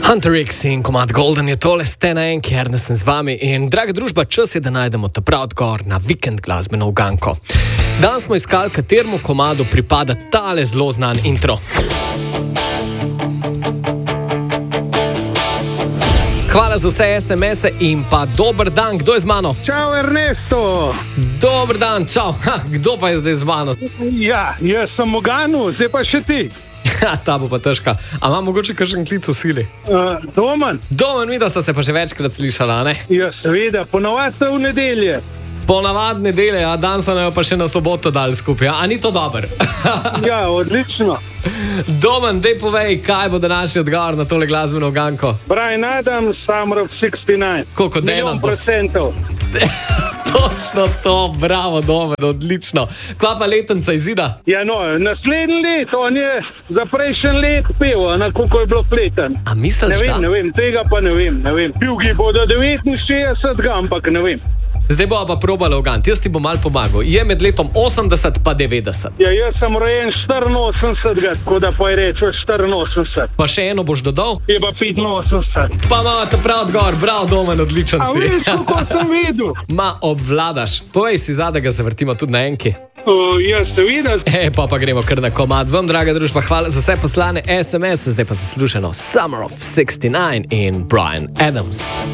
Hunter X in komad Golden je tole, ste na enki, Ernest sem z vami in draga družba, čas je, da najdemo ta prav odgovor na vikend glasbeno uganko. Danes smo iskali, kateremu komadu pripada tale zelo znan intro. Hvala za vse SMS-e in pa dober dan, kdo je z mano? Čau, Ernesto. Dober dan, čau. Kdo pa je zdaj z mano? Ja, jaz sem Moganu, zdaj pa še ti. Ta bo pa težka. A ima mogoče kakšen klic v sili? Domen. Domen, mi da sta se pa že večkrat slišala, ne? Ja, seveda, ponovadi so v nedelje. Ponavadi nedelje, a dan so jo pa še na soboto dali skupaj. A ni to dobro? Ja, odlično. Domen, dej povej, kaj bo današnji odgovor na tole glasbeno uganko? Bryan Adams, Summer of 69. Koliko delam to? Procentov. Točno to, bravo, Domen, odlično. Kva pa letenca izida? Ja, no, naslednji let, on je za prejšnji let pel, koliko je bilo pleten. A misliš, da? Ne vem, tega pa ne vem. Pivki bodo 69, ampak ne vem. Zdaj bo pa probala ugant, jaz ti bom malo pomagal. Je med letom 80 pa 90. Ja, jaz sem rojen 84, tako da pa je rečo 84. Pa še eno boš dodal? Je pa 85. Pa ima to prav odgovor, bravo, Domen, odličen si. A veš, kako sem videl? Ma obvladaš. Povej si zada, ga se vrtimo tudi na enki. Jaz se vidim. Pa gremo kar na komad. Vam, draga družba, hvala za vse poslane SMS, zdaj pa zasluženo Summer of 69 in Bryan Adams.